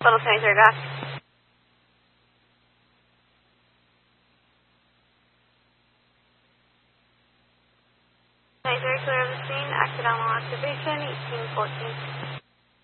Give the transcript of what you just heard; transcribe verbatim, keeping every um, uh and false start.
Little twenty-third off. twenty-third, clear of the scene, accidental activation, eighteen fourteen.